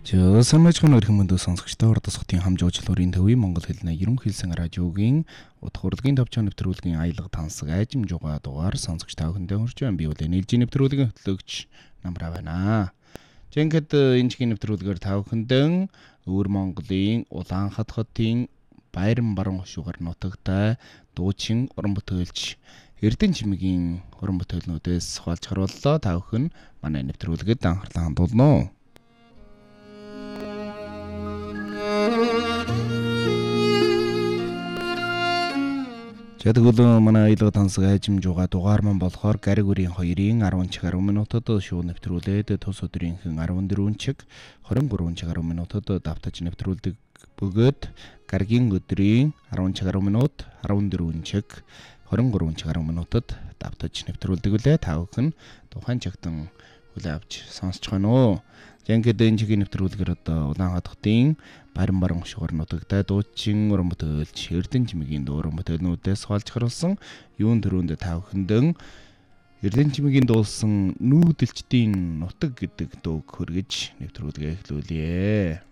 Самжхан өрхөн мөндөд сонсогчдоо урдасгатын хамжуулчлалын төвийн Монгол хэлний ерөнхийлсэн радиогийн удах урлагийн төвчөн нэвтрүүлгийн аялга тансаг айжим жугаа дугаар сонсогч та бүхэндээ хүрч байна. Би бол ээлжийн нэвтрүүлгийн хөтлөгч Намраа байна. Жинхэнэ энэ жилийн нэвтрүүлгээр та бүхэндээ өвөр Монголын Улаанхат хотын Баяран баруун хошуугаар нутагтай дуучин уран бүтээлч Эрдэнэ чимээгийн уран бүтээлнүүдээс хуваалж харууллаа. Та бүхэн манай нэвтрүүлгэд анхаарлаа хандуулно. Тэгвэл манай аялга тансаг айжим жугаа дугаар маань болохоор гариг үрийн 2-ын 10 чиг 10 минутад шууд нэвтрүүлээд тус өдрийнхэн 14 чиг 23 чиг 10 минутад давтаж нэвтрүүлдэг бөгөөд гаригийн өдрийн 10 чиг 10 минут 14 чиг 23 чиг 10 минутад давтаж нэвтрүүлдэг үлээ. Та бүхэн тухайн чигтэн хүлээ авч сонсч байна уу? Жинхэнэ энэ жилийн нэвтрүүлгээр одоо Улаанхат хотын Баяран баруун хошуугаар нутагтай дуучин уран бүтээлч Эрдэнэ чимээгийн уран бүтээлнүүдээс хуваалж харуулсан юун төрөнд та бүхэндээ Эрдэнэ чимээгийн дуулсан нүүдэлчдийн нутаг гэдэг дууг хөргөж нэвтрүүлгээ эхлүүлье.